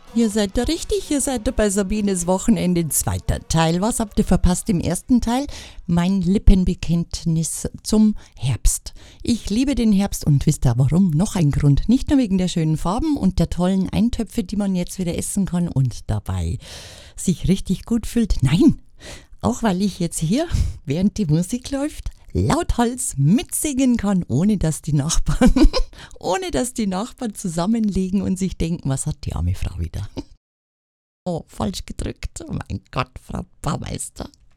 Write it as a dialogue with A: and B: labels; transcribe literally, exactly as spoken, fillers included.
A: Ihr seid da richtig, ihr seid da bei Sabines Wochenende, zweiter Teil. Was habt ihr verpasst im ersten Teil? Mein Lippenbekenntnis zum Herbst. Ich liebe den Herbst und wisst ihr warum? Noch ein Grund. Nicht nur wegen der schönen Farben und der tollen Eintöpfe, die man jetzt wieder essen kann und dabei sich richtig gut fühlt. Nein, auch weil ich jetzt hier, während die Musik läuft, lauthals mitsingen kann, ohne dass die Nachbarn, ohne dass die Nachbarn zusammenlegen und sich denken, was hat die arme Frau wieder? Oh, falsch gedrückt. Oh mein Gott, Frau Baumeister.